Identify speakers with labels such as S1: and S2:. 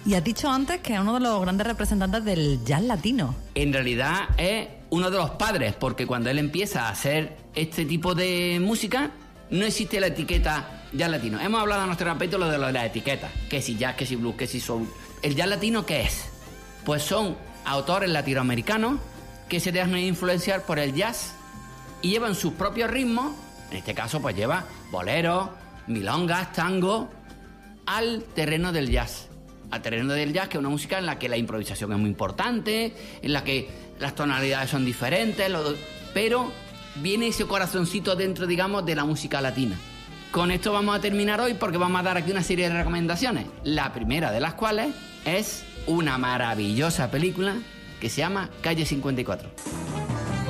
S1: Y has dicho antes que es uno de los grandes representantes del jazz latino.
S2: En realidad es uno de los padres, porque cuando él empieza a hacer este tipo de música, no existe la etiqueta jazz latino. Hemos hablado en nuestro capítulo de lo de las etiquetas, que si jazz, que si blues, que si soul. ¿El jazz latino qué es? Pues son autores latinoamericanos que se dejan influenciar por el jazz y llevan sus propios ritmos. En este caso pues lleva boleros, milongas, tango, al terreno del jazz. Al terreno del jazz, que es una música en la que la improvisación es muy importante, en la que las tonalidades son diferentes, pero viene ese corazoncito dentro, digamos, de la música latina. Con esto vamos a terminar hoy porque vamos a dar aquí una serie de recomendaciones. La primera de las cuales es una maravillosa película que se llama Calle 54.